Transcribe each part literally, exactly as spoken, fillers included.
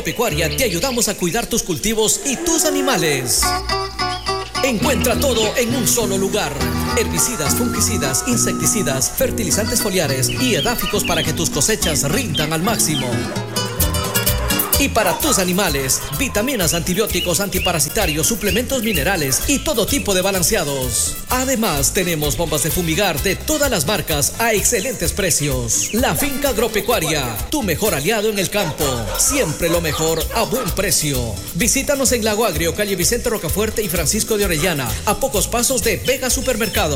Pecuaria te ayudamos a cuidar tus cultivos y tus animales. Encuentra todo en un solo lugar. Herbicidas, fungicidas, insecticidas, fertilizantes foliares y edáficos para que tus cosechas rindan al máximo. Y para tus animales, vitaminas, antibióticos, antiparasitarios, suplementos minerales y todo tipo de balanceados. Además, tenemos bombas de fumigar de todas las marcas a excelentes precios. La Finca Agropecuaria, tu mejor aliado en el campo. Siempre lo mejor a buen precio. Visítanos en Lago Agrio, calle Vicente Rocafuerte y Francisco de Orellana, a pocos pasos de Vega Supermercado.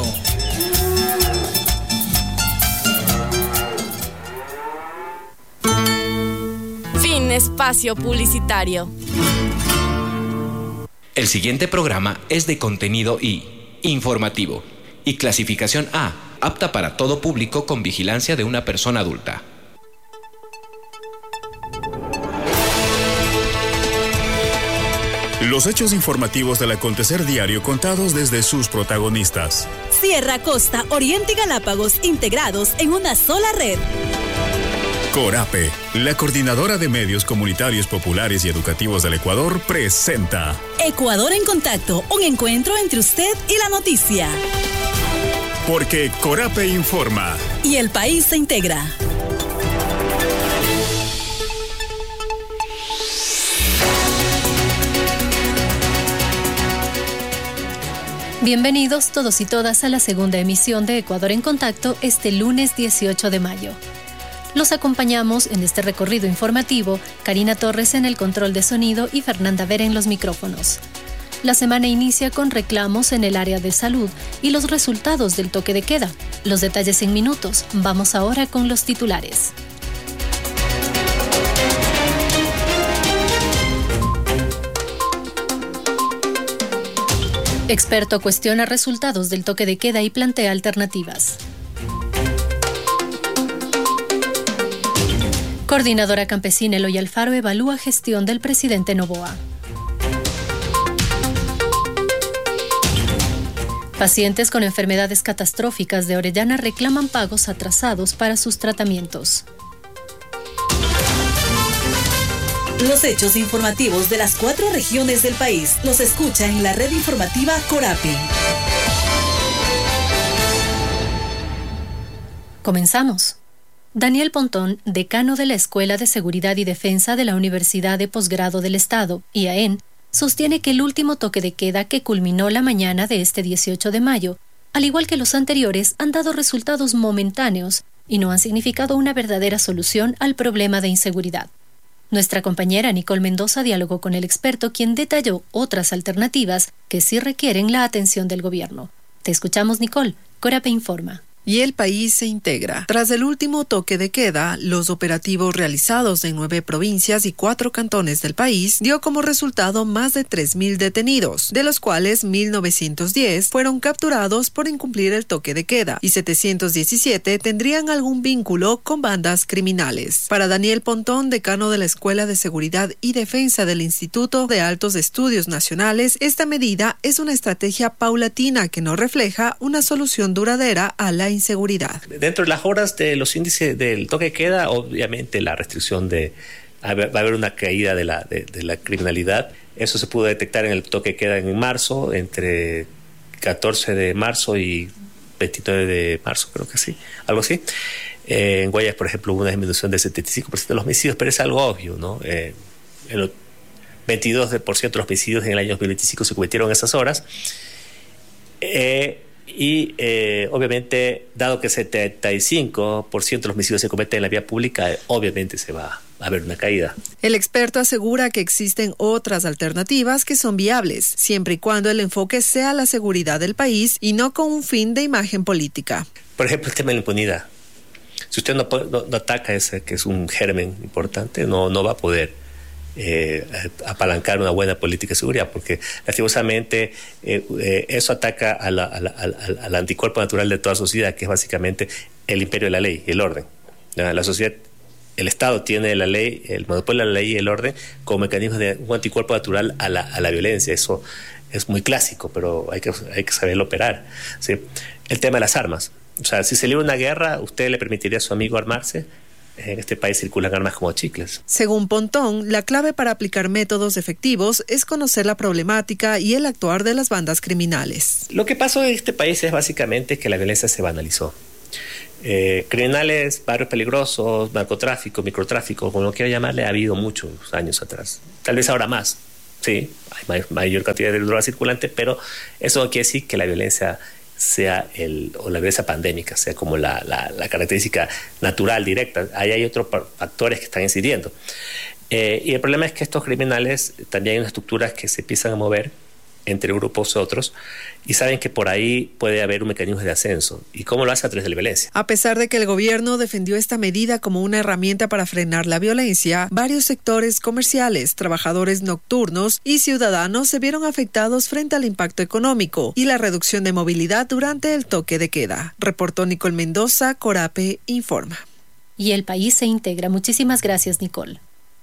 Espacio publicitario. El siguiente programa es de contenido I, informativo, y clasificación A, apta para todo público con vigilancia de una persona adulta. Los hechos informativos del acontecer diario contados desde sus protagonistas. Sierra, Costa, Oriente y Galápagos integrados en una sola red. Corape, la coordinadora de medios comunitarios populares y educativos del Ecuador, presenta Ecuador en Contacto, un encuentro entre usted y la noticia. Porque Corape informa. Y el país se integra. Bienvenidos todos y todas a la segunda emisión de Ecuador en Contacto este lunes dieciocho de mayo. Los acompañamos en este recorrido informativo Karina Torres en el control de sonido y Fernanda Vera en los micrófonos. La semana inicia con reclamos en el área de salud y los resultados del toque de queda. Los detalles en minutos. Vamos ahora con los titulares. Experto cuestiona resultados del toque de queda y plantea alternativas. Coordinadora campesina Eloy Alfaro evalúa gestión del presidente Noboa. Pacientes con enfermedades catastróficas de Orellana reclaman pagos atrasados para sus tratamientos. Los hechos informativos de las cuatro regiones del país los escucha en la red informativa Corape. Comenzamos. Daniel Pontón, decano de la Escuela de Seguridad y Defensa de la Universidad de Posgrado del Estado, I A E N, sostiene que el último toque de queda que culminó la mañana de este dieciocho de mayo, al igual que los anteriores, han dado resultados momentáneos y no han significado una verdadera solución al problema de inseguridad. Nuestra compañera Nicole Mendoza dialogó con el experto, quien detalló otras alternativas que sí requieren la atención del gobierno. Te escuchamos, Nicole. Corape informa. Y el país se integra. Tras el último toque de queda, los operativos realizados en nueve provincias y cuatro cantones del país dio como resultado más de tres mil detenidos, de los cuales mil novecientos diez fueron capturados por incumplir el toque de queda y setecientos diecisiete tendrían algún vínculo con bandas criminales. Para Daniel Pontón, decano de la Escuela de Seguridad y Defensa del Instituto de Altos Estudios Nacionales, esta medida es una estrategia paulatina que no refleja una solución duradera a la inseguridad. Dentro de las horas de los índices del toque de queda, obviamente la restricción de va a haber una caída de la, de, de la criminalidad. Eso se pudo detectar en el toque de queda en marzo, entre catorce de marzo y veintinueve de marzo, creo que sí, algo así. Eh, en Guayas, por ejemplo, hubo una disminución del setenta y cinco por ciento de los homicidios, pero es algo obvio, ¿no? Eh, el veintidós por ciento de los homicidios en el año dos mil veinticinco se cometieron en esas horas. Eh, Y eh, obviamente, dado que setenta y cinco por ciento de los homicidios se cometen en la vía pública, eh, obviamente se va a haber una caída. El experto asegura que existen otras alternativas que son viables, siempre y cuando el enfoque sea la seguridad del país y no con un fin de imagen política. Por ejemplo, el tema de la impunidad. Si usted no, no, no ataca ese, que es un germen importante, no, no va a poder Eh, apalancar una buena política de seguridad, porque lastimosamente eh, eh, eso ataca a la, a la, a la, al anticuerpo natural de toda sociedad, que es básicamente el imperio de la ley y el orden. La sociedad, el Estado tiene la ley, el monopolio de la ley y el orden como mecanismo de un anticuerpo natural a la, a la violencia. Eso es muy clásico, pero hay que, hay que saberlo operar, ¿sí? El tema de las armas. O sea, si se libra una guerra, ¿usted le permitiría a su amigo armarse? En este país circulan armas como chicles. Según Pontón, la clave para aplicar métodos efectivos es conocer la problemática y el actuar de las bandas criminales. Lo que pasó en este país es básicamente que la violencia se banalizó. Eh, criminales, barrios peligrosos, narcotráfico, microtráfico, como lo quiera llamarle, ha habido muchos años atrás. Tal vez ahora más. Sí, hay mayor cantidad de droga circulante, pero eso no quiere decir que la violencia sea el, o la violencia pandémica sea como la, la, la característica natural, directa. Ahí hay otros factores que están incidiendo. Eh, y el problema es que estos criminales también hay unas estructuras que se empiezan a mover entre grupos y otros, y saben que por ahí puede haber un mecanismo de ascenso. ¿Y cómo lo hace? A través de la violencia. A pesar de que el gobierno defendió esta medida como una herramienta para frenar la violencia, varios sectores comerciales, trabajadores nocturnos y ciudadanos se vieron afectados frente al impacto económico y la reducción de movilidad durante el toque de queda. Reportó Nicole Mendoza, Corape informa. Y el país se integra. Muchísimas gracias, Nicole.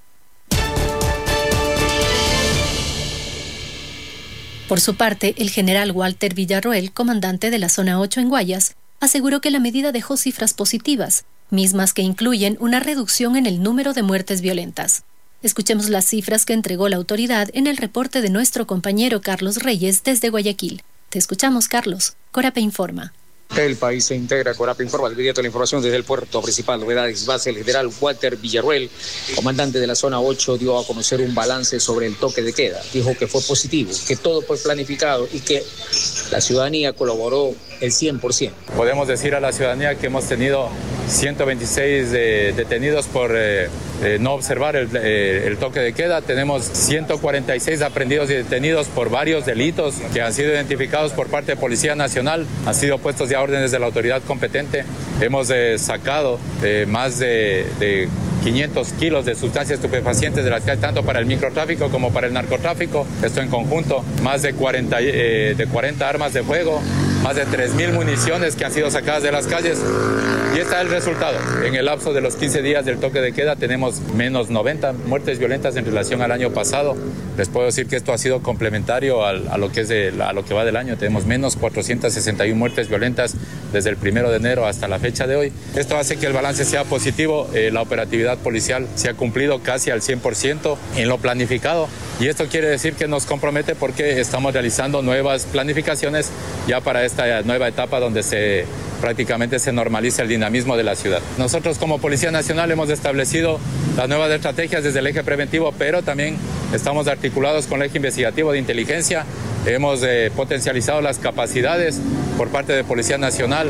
Por su parte, el general Walter Villarroel, comandante de la Zona ocho en Guayas, aseguró que la medida dejó cifras positivas, mismas que incluyen una reducción en el número de muertes violentas. Escuchemos las cifras que entregó la autoridad en el reporte de nuestro compañero Carlos Reyes desde Guayaquil. Te escuchamos, Carlos. Corape informa. El país se integra. Corape informa. De inmediato la información desde el puerto principal. Novedades base. El general Walter Villarroel, comandante de la Zona ocho, dio a conocer un balance sobre el toque de queda. Dijo que fue positivo, que todo fue planificado y que la ciudadanía colaboró el cien por ciento. Podemos decir a la ciudadanía que hemos tenido ciento veintiséis eh, detenidos por eh, eh, no observar el, eh, el toque de queda. Tenemos ciento cuarenta y seis aprendidos y detenidos por varios delitos que han sido identificados por parte de Policía Nacional. Han sido puestos ya órdenes de la autoridad competente. Hemos eh, sacado eh, más de, de quinientos kilos de sustancias estupefacientes de las calles, tanto para el microtráfico como para el narcotráfico. Esto en conjunto, más de cuarenta, eh, de cuarenta armas de fuego, más de tres mil municiones que han sido sacadas de las calles. Y este es el resultado. En el lapso de los quince días del toque de queda tenemos menos noventa muertes violentas en relación al año pasado. Les puedo decir que esto ha sido complementario al, a, lo que es de, a lo que va del año. Tenemos menos cuatrocientas sesenta y una muertes violentas desde el primero de enero hasta la fecha de hoy. Esto hace que el balance sea positivo. Eh, la operatividad policial se ha cumplido casi al cien por ciento en lo planificado. Y esto quiere decir que nos compromete porque estamos realizando nuevas planificaciones ya para esta nueva etapa donde se prácticamente se normaliza el dinamismo de la ciudad. Nosotros como Policía Nacional hemos establecido las nuevas estrategias desde el eje preventivo, pero también estamos articulados con el eje investigativo de inteligencia. Hemos eh, potencializado las capacidades por parte de Policía Nacional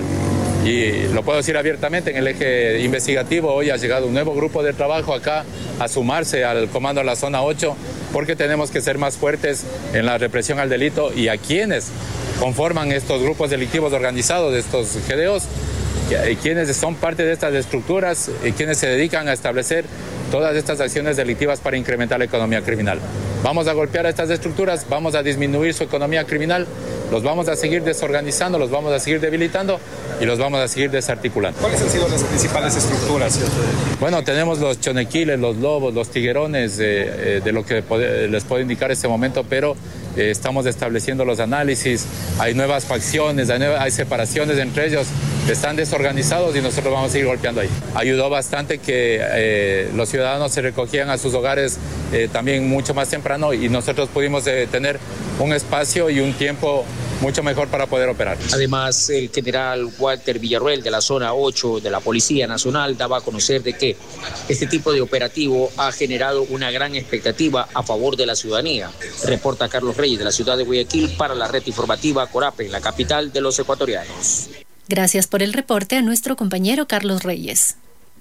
y lo puedo decir abiertamente, en el eje investigativo hoy ha llegado un nuevo grupo de trabajo acá a sumarse al comando de la Zona ocho porque tenemos que ser más fuertes en la represión al delito y a quienes conforman estos grupos delictivos organizados, estos G D Os, quienes son parte de estas estructuras y quienes se dedican a establecer todas estas acciones delictivas para incrementar la economía criminal. Vamos a golpear a estas estructuras, vamos a disminuir su economía criminal, los vamos a seguir desorganizando, los vamos a seguir debilitando y los vamos a seguir desarticulando. ¿Cuáles han sido las principales estructuras? Bueno, tenemos los chonequiles, los lobos, los tiguerones, eh, eh, de lo que puede, les puedo indicar este momento, pero eh, estamos estableciendo los análisis, hay nuevas facciones, hay, nuevas, hay separaciones entre ellos, están desorganizados y nosotros vamos a seguir golpeando ahí. Ayudó bastante que eh, los ciudadanos se recogían a sus hogares eh, también mucho más temprano y nosotros pudimos eh, tener un espacio y un tiempo mucho mejor para poder operar. Además, el general Walter Villarroel de la Zona ocho de la Policía Nacional daba a conocer de que este tipo de operativo ha generado una gran expectativa a favor de la ciudadanía. Reporta Carlos Reyes de la ciudad de Guayaquil para la red informativa Corape, la capital de los ecuatorianos. Gracias por el reporte a nuestro compañero Carlos Reyes.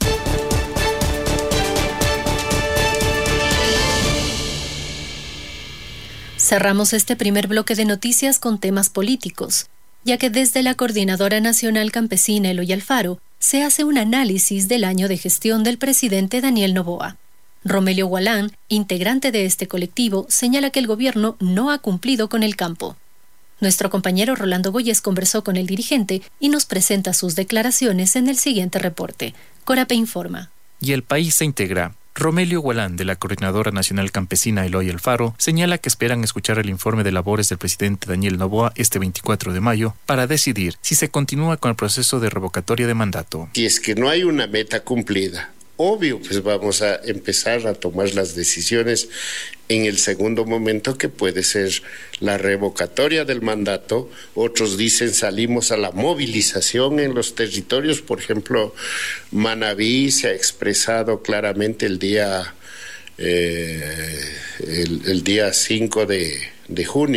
Cerramos este primer bloque de noticias con temas políticos, ya que desde la Coordinadora Nacional Campesina Eloy Alfaro se hace un análisis del año de gestión del presidente Daniel Noboa. Romelio Gualán, integrante de este colectivo, señala que el gobierno no ha cumplido con el campo. Nuestro compañero Rolando Boyes conversó con el dirigente y nos presenta sus declaraciones en el siguiente reporte. Corape informa. Y el país se integra. Romelio Gualán, de la Coordinadora Nacional Campesina Eloy Alfaro, señala que esperan escuchar el informe de labores del presidente Daniel Noboa este veinticuatro de mayo para decidir si se continúa con el proceso de revocatoria de mandato. Si es que no hay una meta cumplida obvio, pues vamos a empezar a tomar las decisiones en el segundo momento, que puede ser la revocatoria del mandato. Otros dicen salimos a la movilización en los territorios. Por ejemplo, Manabí se ha expresado claramente el día, eh, el, el día cinco de, de junio.